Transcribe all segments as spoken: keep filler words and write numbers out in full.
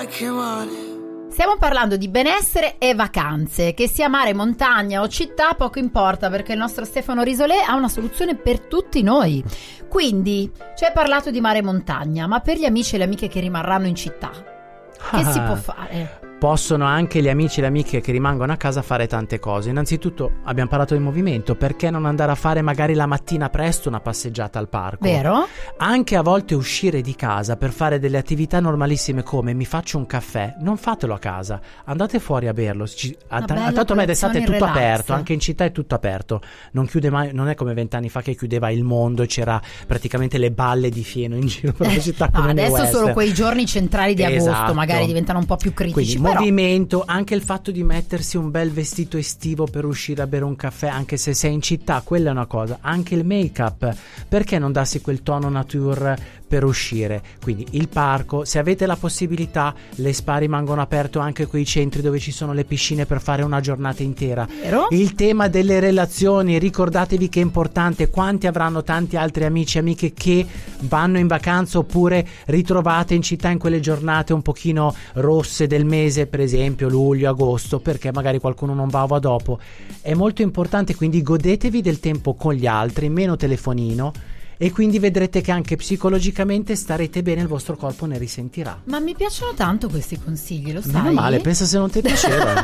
che male. Stiamo parlando di benessere e vacanze, che sia mare, montagna o città poco importa, perché il nostro Stefano Risolé ha una soluzione per tutti noi. Quindi ci hai parlato di mare e montagna, ma per gli amici e le amiche che rimarranno in città, che si può fare? Possono anche gli amici e le amiche che rimangono a casa fare tante cose. Innanzitutto abbiamo parlato di movimento, perché non andare a fare magari la mattina presto una passeggiata al parco? Vero? Anche a volte uscire di casa per fare delle attività normalissime come mi faccio un caffè, non fatelo a casa, andate fuori a berlo. Ci, a, a tanto ormai d'estate è tutto relax. aperto, anche in città è tutto aperto, non chiude mai, non è come vent'anni fa che chiudeva il mondo e c'era praticamente le balle di fieno in giro per la città come no, nel adesso West. Solo quei giorni centrali di agosto Esatto. magari diventano un po' più critici. Quindi però... movimento, anche il fatto di mettersi un bel vestito estivo per uscire a bere un caffè, anche se sei in città, quella è una cosa. Anche il make up, perché non darsi quel tono nature per uscire? Quindi il parco, se avete la possibilità, le spa rimangono aperto, anche quei centri dove ci sono le piscine per fare una giornata intera. Vero? Il tema delle relazioni, ricordatevi che è importante. Quanti avranno tanti altri amici e amiche che vanno in vacanza oppure ritrovate in città in quelle giornate un pochino rosse del mese, per esempio luglio, agosto, perché magari qualcuno non va o va dopo. È molto importante, quindi godetevi del tempo con gli altri, meno telefonino, e quindi vedrete che anche psicologicamente starete bene, il vostro corpo ne risentirà. Ma mi piacciono tanto questi consigli, lo sai? Meno male, pensa se non ti piaceva.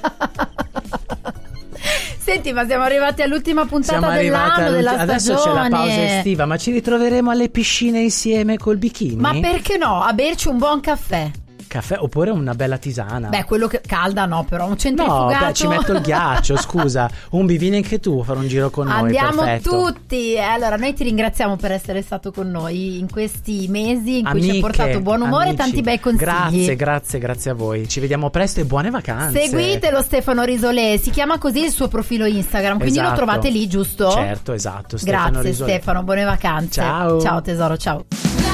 Senti, ma siamo arrivati all'ultima puntata Siamo dell'anno, della adesso stagione. c'è la pausa estiva, ma ci ritroveremo alle piscine insieme col bikini? Ma perché no? A berci un buon caffè. Caffè oppure una bella tisana. Beh, quello che calda no, però un centrifugato. No, beh, ci metto il ghiaccio, scusa. Un bivino anche tu, fare un giro con noi. Andiamo perfetto. tutti. Allora, noi ti ringraziamo per essere stato con noi in questi mesi in cui Amiche, ci hai portato buon umore amici, e tanti bei consigli. Grazie, grazie, grazie a voi. Ci vediamo presto e buone vacanze. Seguitelo Stefano Risolé, si chiama così il suo profilo Instagram, quindi esatto. lo trovate lì, giusto? Certo, esatto. Stefano Grazie Risolé. Stefano, buone vacanze. Ciao. Ciao tesoro, ciao.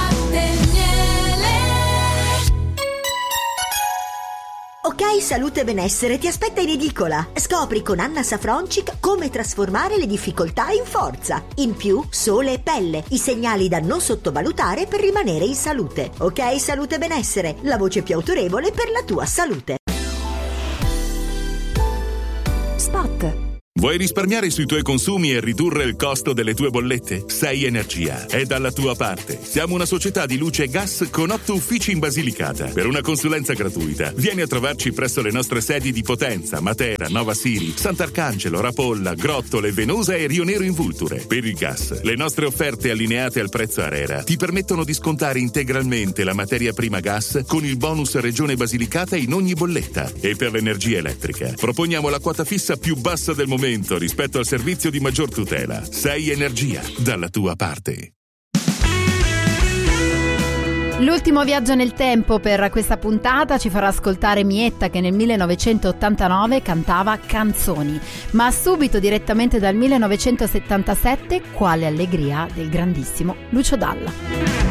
Ok, salute e benessere ti aspetta in edicola. Scopri con Anna Safroncic come trasformare le difficoltà in forza. In più, sole e pelle, i segnali da non sottovalutare per rimanere in salute. Ok, salute e benessere, la voce più autorevole per la tua salute. Spot. Vuoi risparmiare sui tuoi consumi e ridurre il costo delle tue bollette? Sei Energia è dalla tua parte. Siamo una società di luce e gas con otto uffici in Basilicata. Per una consulenza gratuita, vieni a trovarci presso le nostre sedi di Potenza, Matera, Nova Siri, Sant'Arcangelo, Rapolla, Grottole, Venosa e Rio Nero in Vulture. Per il gas, le nostre offerte allineate al prezzo ARERA ti permettono di scontare integralmente la materia prima gas con il bonus Regione Basilicata in ogni bolletta. E per l'energia elettrica, proponiamo la quota fissa più bassa del momento rispetto al servizio di maggior tutela. Sei Energia, dalla tua parte. L'ultimo viaggio nel tempo per questa puntata ci farà ascoltare Mietta, che nel millenovecentottantanove cantava Canzoni, ma subito direttamente dal millenovecentosettantasette Quale allegria del grandissimo Lucio Dalla.